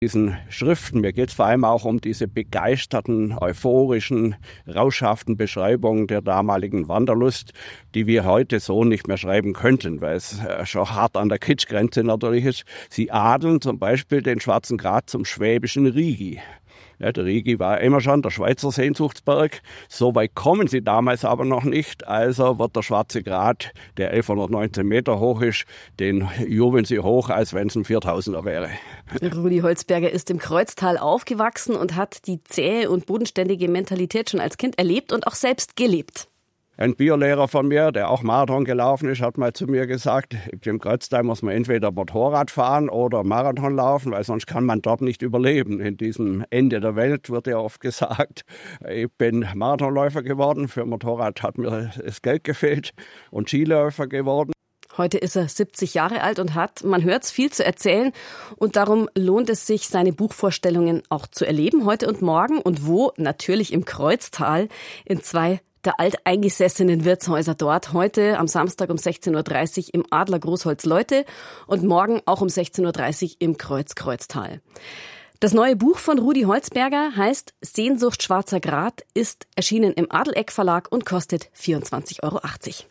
diesen Schriften. Mir geht es vor allem auch um diese begeisterten, euphorischen, rauschhaften Beschreibungen der damaligen Wanderlust, die wir heute so nicht mehr schreiben könnten, weil es schon hart an der Kitschgrenze natürlich ist. Sie adeln zum Beispiel den Schwarzen Grat zum schwäbischen Rigi. Ja, der Rigi war immer schon der Schweizer Sehnsuchtsberg. So weit kommen sie damals aber noch nicht. Also wird der Schwarze Grat, der 1119 Meter hoch ist, den jubeln sie hoch, als wenn es ein 4000er wäre. Rudi Holzberger ist im Kreuztal aufgewachsen und hat die zähe und bodenständige Mentalität schon als Kind erlebt und auch selbst gelebt. Ein Biolehrer von mir, der auch Marathon gelaufen ist, hat mal zu mir gesagt, im Kreuztal muss man entweder Motorrad fahren oder Marathon laufen, weil sonst kann man dort nicht überleben. In diesem Ende der Welt wird ja oft gesagt. Ich bin Marathonläufer geworden, für Motorrad hat mir das Geld gefehlt und Skiläufer geworden. Heute ist er 70 Jahre alt und hat, man hört's, viel zu erzählen. Und darum lohnt es sich, seine Buchvorstellungen auch zu erleben, heute und morgen. Und wo? Natürlich im Kreuztal, in 2 der alteingesessenen Wirtshäuser dort. Heute am Samstag um 16.30 Uhr im Adler Großholzleute und morgen auch um 16.30 Uhr im Kreuztal. Das neue Buch von Rudi Holzberger heißt Sehnsucht Schwarzer Grat, ist erschienen im Adeleck Verlag und kostet 24,80 €.